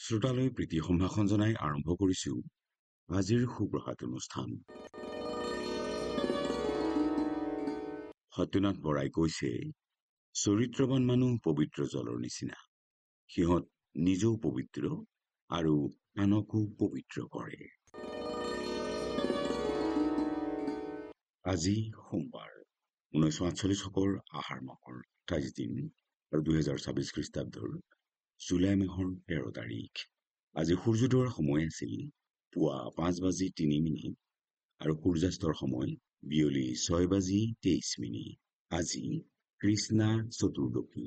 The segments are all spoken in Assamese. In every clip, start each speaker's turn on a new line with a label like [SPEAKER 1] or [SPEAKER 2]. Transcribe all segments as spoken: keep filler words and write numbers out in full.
[SPEAKER 1] শ্ৰোতালৈ প্ৰীতি সম্ভাষণ জনাই আৰম্ভ কৰিছো আজিৰ সুপ্ৰভাত অনুষ্ঠান। সত্যনাথ বৰাই কৈছে, চৰিত্ৰবান মানুহ পবিত্ৰ জলৰ নিচিনা। সিহঁত নিজেও পবিত্ৰ আৰু আনকো পবিত্ৰ কৰে। আজি সোমবাৰ, ঊনৈছশ আঠচল্লিছ শকৰ আহাৰ মাহৰ আঠাইছ দিন আৰু দুহেজাৰ ছাব্বিছ খ্ৰীষ্টাব্দৰ জুলাই মাহৰ তেৰ তাৰিখ। আজি সূৰ্যোদয়ৰ সময় আছিল পুৱা পাঁচ বাজি তিনি মিনিট আৰু সূৰ্যাস্তৰ সময় বিয়লি ছয় বাজি তেইছ মিনিট। আজি কৃষ্ণা চতুৰ্দশী।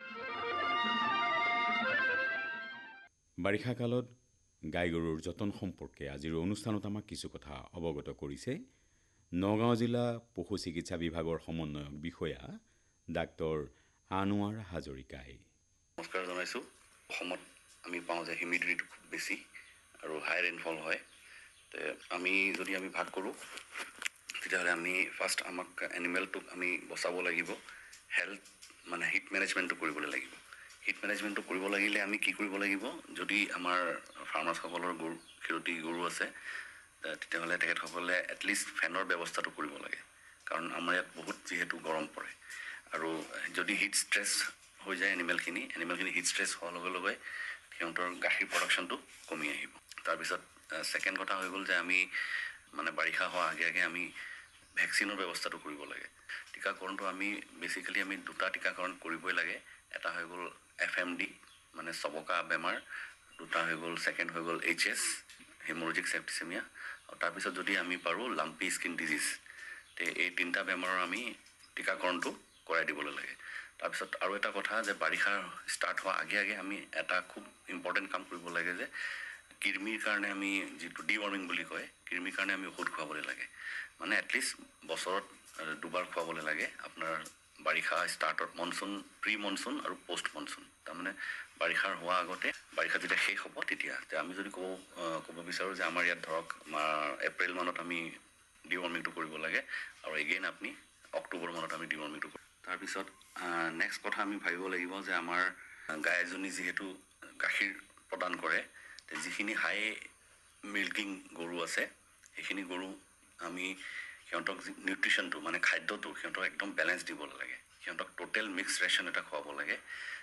[SPEAKER 1] বাৰিষা কালত গাই গৰুৰ যতন সম্পৰ্কে আজিৰ অনুষ্ঠানত আমাক কিছু কথা অৱগত কৰিছে নগাঁও জিলা পশু চিকিৎসা বিভাগৰ সমন্বয়ক বিষয়া ডাক্তৰ আনোৱাৰ হাজৰিকাই।
[SPEAKER 2] নমস্কাৰ জনাইছোঁ। অসমত আমি পাওঁ যে হিউমিডিটিটো খুব বেছি আৰু হাই ৰেইনফল হয়। তে আমি যদি আমি ভাগ কৰোঁ তেতিয়াহ'লে আমি ফাৰ্ষ্ট আমাক এনিমেলটোক আমি বচাব লাগিব। হেল্থ মানে হিট মেনেজমেণ্টটো কৰিবলৈ লাগিব। হিট মেনেজমেণ্টটো কৰিব লাগিলে আমি কি কৰিব লাগিব, যদি আমাৰ ফাৰ্মাৰ্ছসকলৰ গৰু ক্ষীৰতী গৰু আছে তেতিয়াহ'লে তেখেতসকলে এটলিষ্ট ফেনৰ ব্যৱস্থাটো কৰিব লাগে, কাৰণ আমাৰ ইয়াত বহুত যিহেতু গৰম পৰে আৰু যদি হিট ষ্ট্ৰেছ হৈ যায় এনিমেলখিনি এনিমেলখিনি হিট ষ্ট্ৰেছ হোৱাৰ লগে লগে সিহঁতৰ গাখীৰ প্ৰডাকশ্যনটো কমি আহিব। তাৰপিছত ছেকেণ্ড কথা হৈ গ'ল যে আমি মানে বাৰিষা হোৱাৰ আগে আগে আমি ভেকচিনৰ ব্যৱস্থাটো কৰিব লাগে। টীকাকৰণটো আমি বেচিকেলি আমি দুটা টীকাকৰণ কৰিবই লাগে। এটা হৈ গ'ল এফ এম ডি মানে চবকা বেমাৰ, দুটা হৈ গ'ল ছেকেণ্ড হৈ গ'ল এইচ এছ হেমৰেজিক চেপ্টিচেমিয়া, আৰু তাৰপিছত যদি আমি পাৰোঁ লাম্পি স্কিন ডিজিজ। তে এই তিনিটা বেমাৰৰ আমি টীকাকৰণটো কৰাই দিবলৈ লাগে। তাৰপিছত আৰু এটা কথা যে বাৰিষা ষ্টাৰ্ট হোৱাৰ আগে আগে আমি এটা খুব ইম্পৰ্টেণ্ট কাম কৰিব লাগে যে কৃমিৰ কাৰণে আমি যিটো ডিৱৰ্মিং বুলি কয়, কৃমিৰ কাৰণে আমি ঔষধ খুৱাবলৈ লাগে। মানে এটলিষ্ট বছৰত দুবাৰ খুৱাবলৈ লাগে। আপোনাৰ বাৰিষা ষ্টাৰ্টত মনচুন, প্ৰি মনচুন আৰু পষ্ট মনচুন। তাৰমানে বাৰিষাৰ হোৱা আগতে বাৰিষা যেতিয়া শেষ হ'ব তেতিয়া আমি যদি ক'ব ক'ব বিচাৰোঁ যে আমাৰ ইয়াত ধৰক এপ্ৰিল মানত আমি ডিৱৰ্মিংটো কৰিব লাগে আৰু এগেইন আপুনি অক্টোবৰ মানত আমি ডিৱৰ্মিংটো কৰোঁ। তাৰপিছত নেক্সট কথা আমি ভাবিব লাগিব যে আমাৰ গাই এজনী যিহেতু গাখীৰ প্ৰদান কৰে, যিখিনি হাই মিল্কিং গৰু আছে সেইখিনি গৰু আমি সিহঁতক নিউট্ৰিশ্যনটো মানে খাদ্যটো সিহঁতক একদম বেলেঞ্চ দিব লাগে। সিহঁতক টোটেল মিক্স ৰেচন এটা খুৱাব লাগে।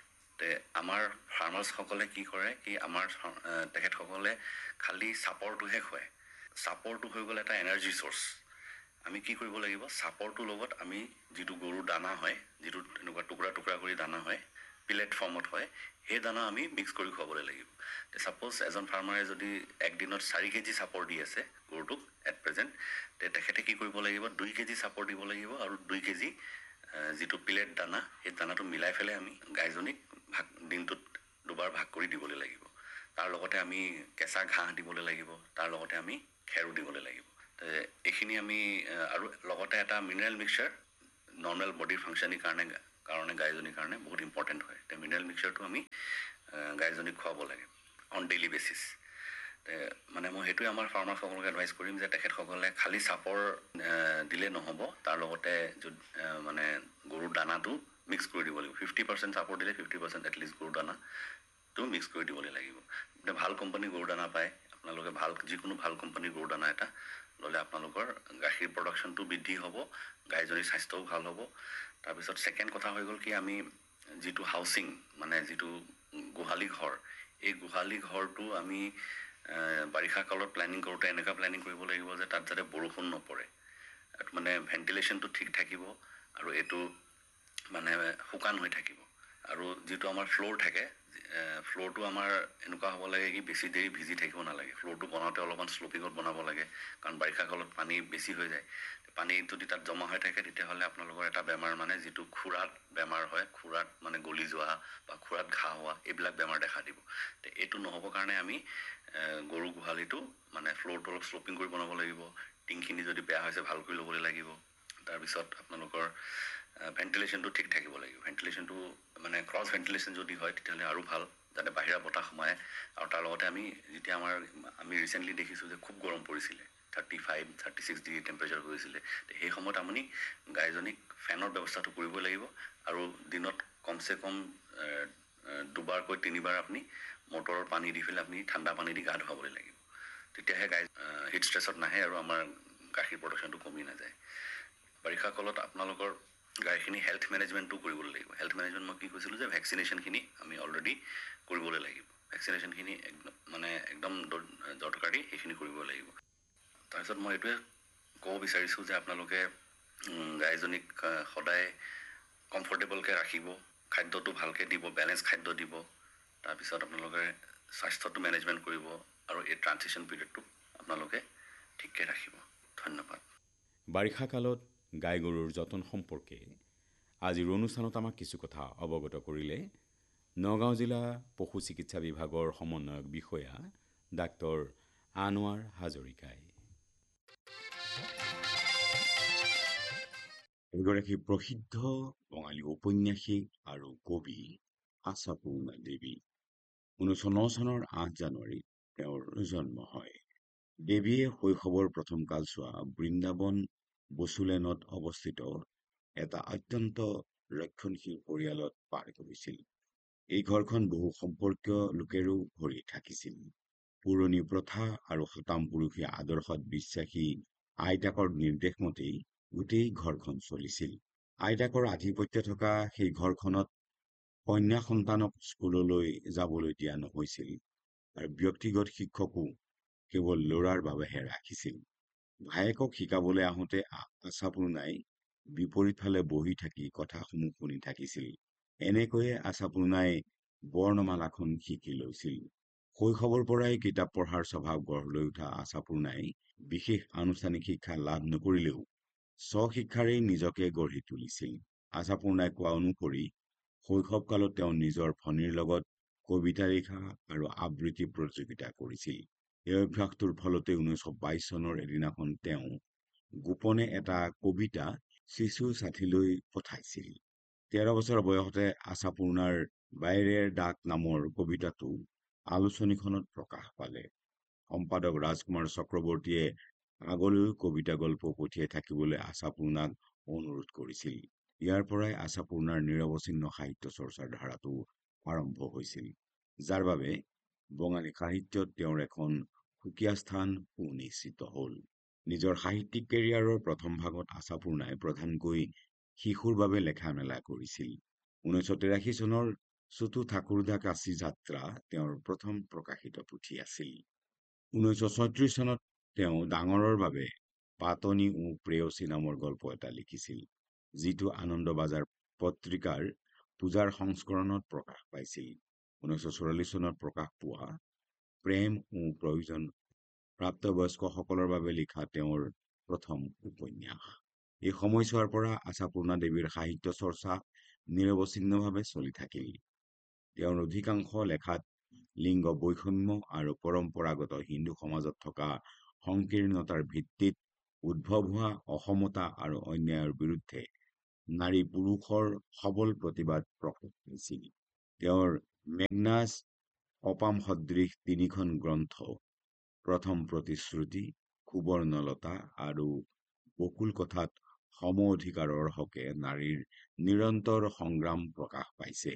[SPEAKER 2] তে আমাৰ ফাৰ্মাৰ্ছসকলে কি কৰে কি আমাৰ তেখেতসকলে খালি চাপৰটোহে খুৱায়। চাপৰটো হৈ গ'ল এটা এনাৰ্জি চ'ৰ্চ। আমি কি কৰিব লাগিব, চাপৰটোৰ লগত আমি যিটো গৰুৰ দানা হয়, যিটো এনেকুৱা টুকুৰা টুকুৰা কৰি দানা হয়, পিলেট ফৰ্মত হয়, সেই দানা আমি মিক্স কৰি খুৱাবলৈ লাগিব। ছাপ'জ এজন ফাৰ্মাৰে যদি একদিনত চাৰি কেজি চাপৰ দি আছে গৰুটোক এট প্ৰেজেণ্ট, তে তেখেতে কি কৰিব লাগিব, দুই কেজি চাপৰ দিব লাগিব আৰু দুই কেজি যিটো পিলেট দানা সেই দানাটো মিলাই পেলাই আমি গাইজনীক ভাগ দিনটোত দুবাৰ ভাগ কৰি দিবলৈ লাগিব। তাৰ লগতে আমি কেঁচা ঘাঁহ দিবলৈ লাগিব, তাৰ লগতে আমি খেৰো দিবলৈ লাগিব। এইখিনি আমি আৰু লগতে এটা মিনাৰেল মিক্সাৰ নৰ্মেল বডিৰ ফাংচনিং কাৰণে কাৰণে গাইজনীৰ কাৰণে বহুত ইম্পৰ্টেণ্ট হয়। তে মিনাৰেল মিক্সাৰটো আমি গাইজনীক খুৱাব লাগে অন ডেইলি বেচিছ। মানে মই সেইটোৱে আমাৰ ফাৰ্মাৰসকলক এডভাইচ কৰিম যে তেখেতসকলে খালী চাপৰ দিলে নহ'ব, তাৰ লগতে যদি মানে গৰুৰ দানাটো মিক্স কৰি দিব লাগিব। ফিফটি পাৰ্চেণ্ট চাপৰ দিলে ফিফটি পাৰ্চেণ্ট এটলিষ্ট গৰুৰ দানাটো মিক্স কৰি দিবলৈ লাগিব। এতিয়া ভাল কোম্পানীৰ গৰুৰ দানা পায়, আপোনালোকে ভাল যিকোনো ভাল কোম্পানীৰ গৰুৰ দানা এটা ল'লে আপোনালোকৰ গাখীৰ প্ৰডাকশ্যনটো বৃদ্ধি হ'ব, গাইজনীৰ স্বাস্থ্যও ভাল হ'ব। তাৰপিছত ছেকেণ্ড কথা হৈ গ'ল কি আমি যিটো হাউচিং মানে যিটো গোহালি ঘৰ, এই গোহালি ঘৰটো আমি বাৰিষা কালত প্লেনিং কৰোঁতে এনেকুৱা প্লেনিং কৰিব লাগিব যে তাত যাতে বৰষুণ নপৰে, মানে ভেণ্টিলেশ্যনটো ঠিক থাকিব আৰু এইটো মানে শুকান হৈ থাকিব। আৰু যিটো আমাৰ ফ্ল'ৰ থাকে, ফ্ল'ৰটো আমাৰ এনেকুৱা হ'ব লাগে কি বেছি দেৰি ভিজি থাকিব নালাগে। ফ্ল'ৰটো বনাওঁতে অলপমান শ্ল'পিঙত বনাব লাগে, কাৰণ বাৰিষা কালত পানী বেছি হৈ যায়। পানী যদি তাত জমা হৈ থাকে তেতিয়াহ'লে আপোনালোকৰ এটা বেমাৰ মানে যিটো খুৰাত বেমাৰ হয়, খুৰাত মানে গলি যোৱা বা খুৰাত ঘাঁ হোৱা, এইবিলাক বেমাৰ দেখা দিব। তে এইটো নহ'বৰ কাৰণে আমি গৰু গোহালিটো মানে ফ্ল'ৰটো অলপ শ্ল'পিং কৰি বনাব লাগিব। টিংখিনি যদি বেয়া হৈছে ভাল কৰি ল'বলৈ লাগিব। তাৰপিছত আপোনালোকৰ ভেণ্টিলেশ্যনটো ঠিক থাকিব লাগিব। ভেণ্টিলেশ্যনটো মানে ক্ৰছ ভেণ্টিলেশ্যন যদি হয় তেতিয়াহ'লে আৰু ভাল, যাতে বাহিৰা বতাহ সোমায়। আৰু তাৰ লগতে আমি যেতিয়া আমাৰ আমি ৰিচেণ্টলি দেখিছোঁ যে খুব গৰম পৰিছিলে, thirty five thirty six degree temperature হৈছিলে, সেই সময়ত আপুনি গাইজনীক ফেনৰ ব্যৱস্থাটো কৰিবই লাগিব। আৰু দিনত কমচে কম দুবাৰকৈ তিনিবাৰ আপুনি মটৰৰ পানী দি পেলাই আপুনি ঠাণ্ডা পানী দি গা ধুৱাবলৈ লাগিব। তেতিয়াহে গাই হিট ষ্ট্ৰেছত নাহে আৰু আমাৰ গাখীৰ প্ৰডাকশ্যনটো কমি নাযায়। বাৰিষা কালত আপোনালোকৰ গাইখিনি হেল্থ মেনেজমেণ্টটো কৰিবলৈ লাগিব। হেল্থ মেনেজমেণ্ট মই কি কৈছিলোঁ যে ভেকচিনেশ্যনখিনি আমি অলৰেডি কৰিবলৈ লাগিব। ভেকচিনেশ্যনখিনি একদম মানে একদম দৰকাৰী, সেইখিনি কৰিব লাগিব। তাৰপিছত মই এইটোৱে ক'ব বিচাৰিছোঁ যে আপোনালোকে গাইজনীক সদায় কমফৰ্টেবলকৈ ৰাখিব, খাদ্যটো ভালকৈ দিব, বেলেঞ্চ খাদ্য দিব। তাৰপিছত আপোনালোকে স্বাস্থ্যটো মেনেজমেণ্ট কৰিব আৰু এই ট্ৰানজিশ্যন পিৰিয়ডটো আপোনালোকে ঠিককৈ ৰাখিব। ধন্যবাদ।
[SPEAKER 1] বাৰিষা কালত গাই গৰুৰ যতন সম্পৰ্কে আজিৰ অনুষ্ঠানত আমাক কিছু কথা অৱগত কৰিলে নগাঁও জিলা পশু চিকিৎসা বিভাগৰ সমন্বয়ক বিষয়া ডাক্তৰ আনোৱাৰ হাজৰিকাই। এগৰাকী প্ৰসিদ্ধ বঙালী ঔপন্যাসিক আৰু কবি আশাপূৰ্ণা দেৱী। ঊনৈছশ ন চনৰ আঠ জানুৱাৰীত তেওঁৰ জন্ম হয়। দেৱীয়ে শৈশৱৰ প্ৰথম কালছোৱা বৃন্দাবন বসুলেনত অৱস্থিত এটা অত্যন্ত ৰক্ষণশীল পৰিয়ালত পাৰ কৰিছিল। এই ঘৰখন বহু সম্পৰ্কীয় লোকেৰেও ভৰি থাকিছিল। পুৰণি প্ৰথা আৰু শতাম পুৰুষীয়া আদৰ্শত বিশ্বাসী আইতাকৰ নিৰ্দেশ মতেই গোটেই ঘৰখন চলিছিল। আইতাকৰ আধিপত্য থকা সেই ঘৰখনত কন্যা সন্তানক স্কুললৈ যাবলৈ দিয়া নহৈছিল আৰু ব্যক্তিগত শিক্ষকো কেৱল ল'ৰাৰ বাবেহে ৰাখিছিল। ভায়েকক শিকাবলৈ আহোঁতে আশাপূৰ্ণাই বিপৰীত ফালে বহি থাকি কথাসমূহ শুনি থাকিছিল। এনেকৈয়ে আশাপূৰ্ণাই বৰ্ণমালাখন শিকি লৈছিল। শৈশৱৰ পৰাই কিতাপ পঢ়াৰ স্বভাৱ গঢ় লৈ উঠা আশাপূৰ্ণাই বিশেষ আনুষ্ঠানিক শিক্ষা লাভ নকৰিলেও স্বশিক্ষাৰেই নিজকে গঢ়ি তুলিছিল। আশাপূৰ্ণাই কোৱা অনুসৰি শৈশৱকালত তেওঁ নিজৰ ভনীৰ লগত কবিতা লিখা আৰু আবৃত্তি প্ৰতিযোগিতা কৰিছিল। এই অভ্যাসটোৰ ফলতে ঊনৈছশ বাইছ চনৰ এদিনাখন তেওঁ গোপনে এটা কবিতা শিশু সাথীলৈ পঠাইছিল। তেৰ বছৰ বয়সতে আশাপূৰ্ণাৰ বাইৰেৰ ডাক নামৰ কবিতাটো আলোচনীখনত প্ৰকাশ পালে। সম্পাদক ৰাজকুমাৰ চক্ৰৱৰ্তীয়ে আগলৈও কবিতা গল্প পঠিয়াই থাকিবলৈ আশাপূৰ্ণাক অনুৰোধ কৰিছিল। ইয়াৰ পৰাই আশাপূৰ্ণাৰ নিৰৱচ্ছিন্ন সাহিত্য চৰ্চাৰ ধাৰাটো আৰম্ভ হৈছিল, যাৰ বাবে বঙালী সাহিত্যত তেওঁৰ এখন সুকীয়া স্থান সুনিশ্চিত হ'ল। নিজৰ সাহিত্যিক কেৰিয়াৰৰ প্ৰথম ভাগত আশাপূৰ্ণাই প্ৰধানকৈ শিশুৰ বাবে লেখা মেলা কৰিছিল। ঊনৈছশ তিৰাশী চনৰ চুটু ঠাকুৰদা কাশী যাত্ৰা তেওঁৰ প্ৰথম প্ৰকাশিত পুথি আছিল। ঊনৈছশ ছয়ত্ৰিশ চনত তেওঁ ডাঙৰৰ বাবে পাতনি ও প্ৰেয়সী নামৰ গল্প এটা লিখিছিল, যিটো আনন্দবাজাৰ পত্ৰিকাৰ পূজাৰ সংস্কৰণত প্ৰকাশ পাইছিল। ঊনৈছশ চৌৰাল্লিছ চনত প্ৰকাশ পোৱা প্ৰেম ও প্ৰয়োজন প্ৰাপ্তবয়স্কসকলৰ বাবে লিখা তেওঁৰ প্ৰথম উপন্যাস। এই সময়ছোৱাৰ পৰা আশাপূৰ্ণা দেৱীৰ সাহিত্য চৰ্চা নিৰৱচ্ছিন্নভাৱে চলি থাকিল। তেওঁৰ অধিকাংশ লেখাত লিংগ বৈষম্য আৰু পৰম্পৰাগত হিন্দু সমাজত থকা সংকীৰ্ণতাৰ ভিত্তিত উদ্ভৱ হোৱা অসমতা আৰু অন্যায়ৰ বিৰুদ্ধে নাৰী পুৰুষৰ সবল প্ৰতিবাদ প্ৰকট হৈছিল। তেওঁৰ মেগনাছ অপাম সদৃশ তিনিখন গ্ৰন্থ প্ৰথম প্ৰতিশ্ৰুতি, সুবৰ্ণলতা আৰু বকুল কথাত সম অধিকাৰৰ হকে নাৰীৰ নিৰন্তৰ সংগ্ৰাম প্ৰকাশ পাইছে।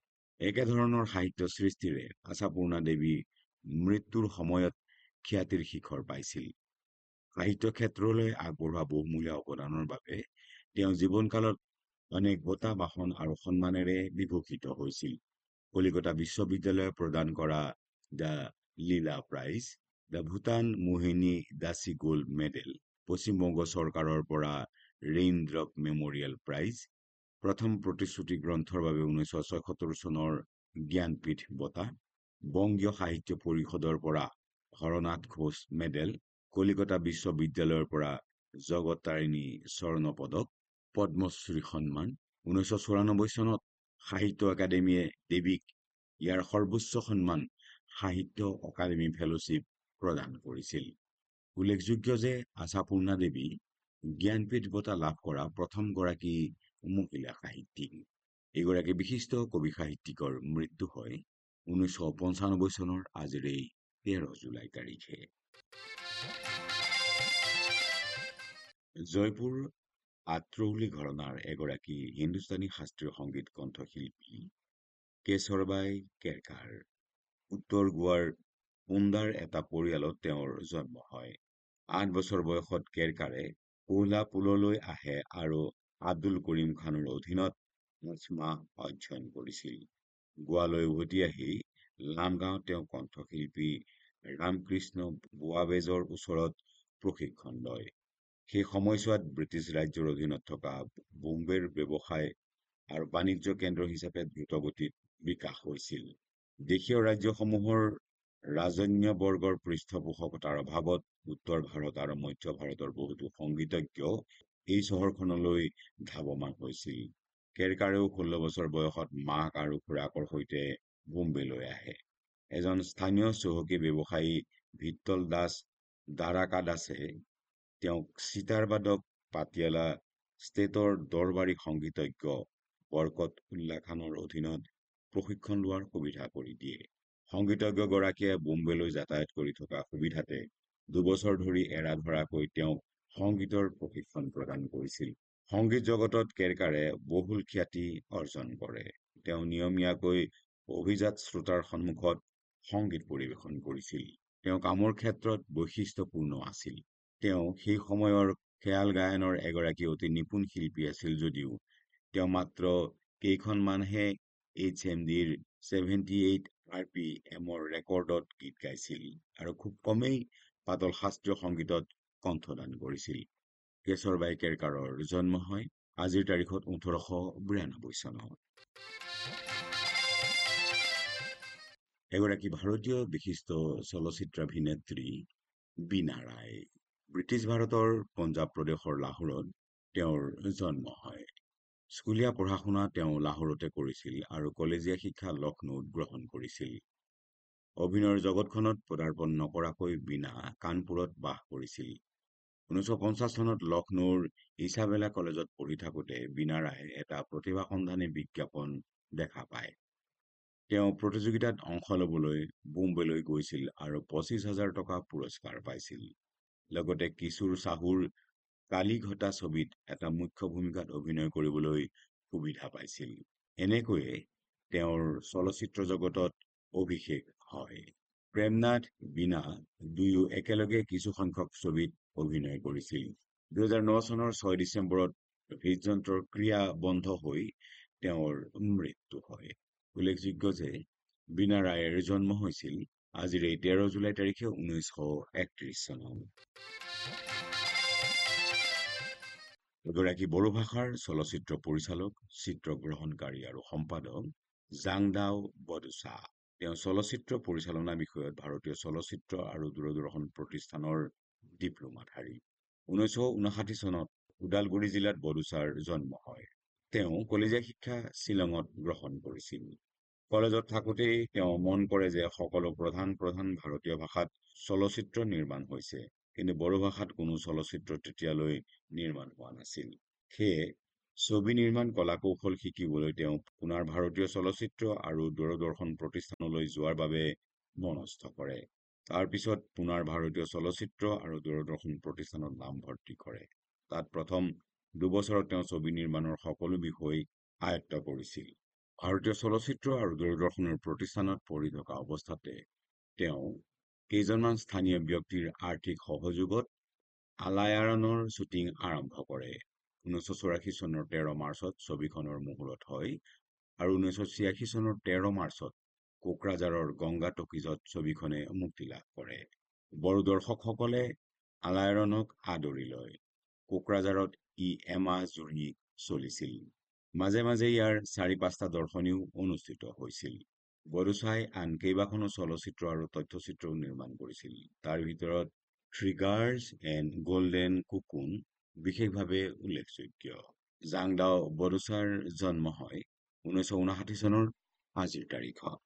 [SPEAKER 1] একেধৰণৰ সাহিত্য সৃষ্টিৰে আশাপূৰ্ণা দেৱী মৃত্যুৰ সময়ত খ্যাতিৰ শিখৰ পাইছিল। সাহিত্য ক্ষেত্ৰলৈ আগবঢ়োৱা বহুমূলীয়া অৱদানৰ বাবে তেওঁ জীৱনকালত অনেক বঁটা বাহন আৰু সন্মানেৰে বিভূষিত হৈছিল। কলিকতা বিশ্ববিদ্যালয়ে প্ৰদান কৰা the Leela prize, the Bhutan মোহিনী দাসী গোল্ড মেডেল, পশ্চিমবংগ চৰকাৰৰ পৰা ৰেইন ড্ৰপ মেমৰিয়েল প্ৰাইজ, প্ৰথম প্ৰতিশ্ৰুতি গ্ৰন্থৰ বাবে ঊনৈছশ ছয়সত্তৰ চনৰ জ্ঞানপীঠ বঁটা, বংগীয় সাহিত্য পৰিষদৰ পৰা হৰনাথ ঘোষ মেডেল, কলিকতা বিশ্ববিদ্যালয়ৰ পৰা জগতাৰিণী স্বৰ্ণ পদক, পদ্মশ্ৰী সন্মান। ঊনৈছশ চৌৰানব্বৈ চনত সাহিত্য একাডেমীয়ে দেৱীক ইয়াৰ সৰ্বোচ্চ সন্মান সাহিত্য অকাডেমী ফেলোশ্বিপ প্ৰদান কৰিছিল। উল্লেখযোগ্য যে আশাপূৰ্ণা দেৱী জ্ঞানপীঠ বঁটা লাভ কৰা প্ৰথমগৰাকী মহিলা সাহিত্যিক। এইগৰাকী বিশিষ্ট কবি সাহিত্যিকৰ মৃত্যু হয় ঊনৈছশ পঞ্চানব্বৈ চনৰ আজিৰ এই তেৰ জুলাই তাৰিখে। জয়পুৰ আত্ৰৌলী ঘৰানাৰ এগৰাকী হিন্দুস্তানী শাস্ত্ৰীয় সংগীত কণ্ঠশিল্পী কেশৰবাই কেৰকাৰ। উত্তৰ গোৱাৰ পুন্দাৰ এটা পৰিয়ালত তেওঁৰ জন্ম হয়। আঠ বছৰ বয়সত কেৰকাৰে কোহলাপুললৈ আহে আৰু আব্দুল কৰিম খানৰ অধীনত পাঁচ মাহ অধ্যয়ন কৰিছিল। গোৱালৈ উভতি আহি লামগাঁৱত তেওঁ কণ্ঠশিল্পী ৰামকৃষ্ণ বুৱাবেজৰ ওচৰত প্ৰশিক্ষণ লয়। সেই সময়ছোৱাত ব্ৰিটিছ ৰাজ্যৰ অধীনত থকা বোম্বেৰ ব্যৱসায় আৰু বাণিজ্য কেন্দ্ৰ হিচাপে দ্ৰুতগতিত বিকাশ হৈছিল। দেশীয় ৰাজ্যসমূহৰ ৰাজন্যবৰ্গৰ পৃষ্ঠপোষকতাৰ অভাৱত উত্তৰ ভাৰত আৰু মধ্য ভাৰতৰ বহুতো সংগীতজ্ঞ এই চহৰখনলৈ ধাৱমান হৈছিল। কেৰকাৰেও ষোল্ল বছৰ বয়সত মাক আৰু খুৰাকৰ সৈতে বোম্বেলৈ আহে। এজন স্থানীয় চহকী ব্যৱসায়ী ভিত্তল দাস দ্বাৰাকা দাসে তেওঁক চিতাৰবাদক পাটিয়ালা ষ্টেটৰ দৰবাৰী সংগীতজ্ঞ বৰকত উল্লা খানৰ অধীনত প্ৰশিক্ষণ লোৱাৰ সুবিধা কৰি দিয়ে। সংগীতজ্ঞগৰাকীয়ে বোম্বেলৈ যাতায়াত কৰি থকা সুবিধাতে দুবছৰ ধৰি এৰা ধৰাকৈ তেওঁক সংগীতৰ প্ৰশিক্ষণ প্ৰদান কৰিছিল। সংগীত জগতত কেৰকাৰে বহুল খ্যাতি অৰ্জন কৰে। তেওঁ নিয়মীয়াকৈ অভিজাত শ্ৰোতাৰ সন্মুখত সংগীত পৰিৱেশন কৰিছিল। তেওঁ কামৰ ক্ষেত্ৰত বৈশিষ্ট্যপূৰ্ণ আছিল। তেওঁ সেই সময়ৰ খেয়াল গায়নৰ এগৰাকী অতি নিপুণ শিল্পী আছিল যদিও তেওঁ মাত্ৰ কেইখনমানহে এইচ এম ডিৰ ছেভেণ্টি এইট আৰ পি এমৰ ৰেকৰ্ডত গীত গাইছিল আৰু খুব কমেই পাতল শাস্ত্ৰীয় সংগীতত কণ্ঠদান কৰিছিল। কেশৰবাই কেৰকাৰৰ জন্ম হয় আজিৰ তাৰিখত ওঠৰশ বিৰানব্বৈ চনত। এগৰাকী ভাৰতীয় বিশিষ্ট চলচ্চিত্ৰাভিনেত্ৰী বীণা ৰায়। ব্ৰিটিছ ভাৰতৰ পঞ্জাৱ প্ৰদেশৰ লাহোৰত তেওঁৰ জন্ম হয়। স্কুলীয়া পঢ়া শুনা তেওঁ লাহোৰতে কৰিছিল আৰু কলেজীয়া শিক্ষা লক্ষ্ণৌত গ্ৰহণ কৰিছিল। অভিনয়ৰ জগতখনত পদাৰ্পণ নকৰাকৈ বীণা কানপুৰত বাস কৰিছিল। ঊনৈছশ পঞ্চাছ চনত লক্ষ্ণৌৰ ইছাবেলা কলেজত পঢ়ি থাকোঁতে বীণা ৰায়ে এটা প্ৰতিভা সন্ধানী বিজ্ঞাপন দেখা পায়। তেওঁ প্ৰতিযোগিতাত অংশ ল'বলৈ বোম্বেলৈ গৈছিল আৰু পঁচিছ হাজাৰ টকা পুৰস্কাৰ পাইছিল। লগতে কিশোৰ চাহুৰ কালীঘটা ছবিত এটা মুখ্য ভূমিকাত অভিনয় কৰিবলৈ সুবিধা পাইছিল। এনেকৈয়ে তেওঁৰ চলচ্চিত্ৰ জগতত অভিষেক হয়। প্ৰেমনাথ বীণা দুয়ো একেলগে কিছুসংখ্যক ছবিত অভিনয় কৰিছিল। দুহেজাৰ ন চনৰ ছয় ডিচেম্বৰত হৃদযন্ত্ৰৰ ক্ৰিয়া বন্ধ হৈ তেওঁৰ মৃত্যু হয়। উল্লেখযোগ্য যে বীণা ৰায়ৰ জন্ম হৈছিল আজিৰ এই তেৰ জুলাই তাৰিখে ঊনৈছশ একত্ৰিশ চনত। এগৰাকী বড়ো ভাষাৰ চলচ্চিত্ৰ পৰিচালক, চিত্ৰগ্ৰহণকাৰী আৰু সম্পাদক জাংদাও বডুচা। তেওঁ চলচ্চিত্ৰ পৰিচালনা বিষয়ত ভাৰতীয় চলচ্চিত্ৰ আৰু দূৰদৰ্শন প্ৰতিষ্ঠানৰ ডিপ্ল'মাধাৰী। ঊনৈছশ ঊনাষাঠি চনত ওদালগুৰি জিলাত বডুচাৰ জন্ম হয়। তেওঁ কলেজীয়া শিক্ষা শ্বিলঙত গ্ৰহণ কৰিছিল। কলেজত থাকোঁতেই তেওঁ মন কৰে যে সকলো প্ৰধান প্ৰধান ভাৰতীয় ভাষাত চলচ্চিত্ৰ নিৰ্মাণ হৈছে, কিন্তু বড়ো ভাষাত কোনো চলচ্চিত্ৰ তেতিয়ালৈ নিৰ্মাণ হোৱা নাছিল। সেয়ে ছবি নিৰ্মাণ কলা-কৌশল শিকিবলৈ তেওঁ পুনৰ ভাৰতীয় চলচ্চিত্ৰ আৰু দূৰদৰ্শন প্ৰতিষ্ঠানলৈ যোৱাৰ বাবে মনস্থ কৰে। তাৰ পিছত পুনৰ ভাৰতীয় চলচ্চিত্ৰ আৰু দূৰদৰ্শন প্ৰতিষ্ঠানত নামভৰ্তি কৰে। তাত প্ৰথম দুবছৰত তেওঁ ছবি নিৰ্মাণৰ সকলো বিষয় আয়ত্ত কৰিছিল। ভাৰতীয় চলচ্চিত্ৰ আৰু দূৰদৰ্শনৰ প্ৰতিষ্ঠানত পঢ়ি থকা অৱস্থাতে তেওঁ কেইজনমান স্থানীয় ব্যক্তিৰ আৰ্থিক সহযোগত আলায়াৰনৰ শ্বুটিং আৰম্ভ কৰে। ঊনৈছশ চৌৰাশী চনৰ তেৰ মাৰ্চত ছবিখনৰ মুহূৰ্ত হয় আৰু ঊনৈছশ ছিয়াশী চনৰ তেৰ মাৰ্চত কোকৰাঝাৰৰ গংগা টকিজত ছবিখনে মুক্তি লাভ কৰে। বড়ো দৰ্শকসকলে আলায়াৰনক আদৰি লয়। কোকৰাঝাৰত ই এমাহ জুৰি চলিছিল। মাজে মাজে ইয়াৰ চাৰি পাঁচটা দৰ্শনীও অনুষ্ঠিত হৈছিল। বডুচাই আন কেইবাখনো চলচ্চিত্ৰ আৰু তথ্যচিত্ৰও নিৰ্মাণ কৰিছিল। তাৰ ভিতৰত three girls and golden cocoon বিশেষভাৱে উল্লেখযোগ্য। জাংদাও বডুচাৰ জন্ম হয় ঊনৈছশ ঊনাষাঠি চনৰ আজিৰ তাৰিখত।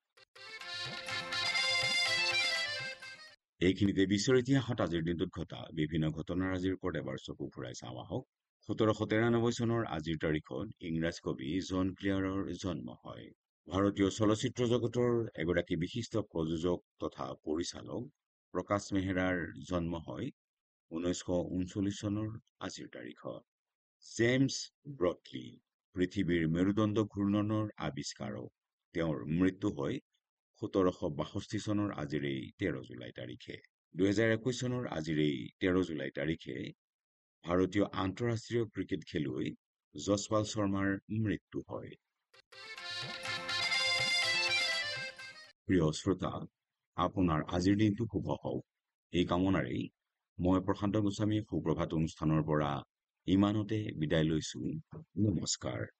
[SPEAKER 1] এইখিনিতে বিশ্বৰ ইতিহাসত আজিৰ দিনটোত ঘটা বিভিন্ন ঘটনাৰাজিৰ ওপৰত এবাৰ চকু ফুৰাই চাওঁ আহক। সোতৰশ তিৰানব্বৈ চনৰ আজিৰ তাৰিখত ইংৰাজ কবি জন ক্লিয়াৰৰ জন্ম হয়। ভাৰতীয় চলচ্চিত্ৰ জগতৰ এগৰাকী বিশিষ্ট প্ৰযোজক তথা পৰিচালক প্ৰকাশ মেহৰাৰ জন্ম হয় ঊনৈছশ ঊনচল্লিছ চনৰ আজিৰ তাৰিখত। জেমছ ব্ৰডলি পৃথিৱীৰ মেৰুদণ্ড ঘূৰ্ণনৰ আৱিষ্কাৰক। তেওঁৰ মৃত্যু হয় সোতৰশ বাষষ্ঠি চনৰ আজিৰ এই তেৰ জুলাই তাৰিখে। দুহেজাৰ একৈশ চনৰ আজিৰ এই তেৰ জুলাই তাৰিখে ভাৰতীয় আন্তঃৰাষ্ট্ৰীয় ক্ৰিকেট খেলুৱৈ যশপাল শৰ্মাৰ মৃত্যু হয়। প্ৰিয় শ্ৰোতা, আপোনাৰ আজিৰ দিনটো শুভ হওক এই কামনাৰেই মই প্ৰশান্ত গোস্বামী সুপ্ৰভাত অনুষ্ঠানৰ পৰা ইমানতে বিদায় লৈছো। নমস্কাৰ।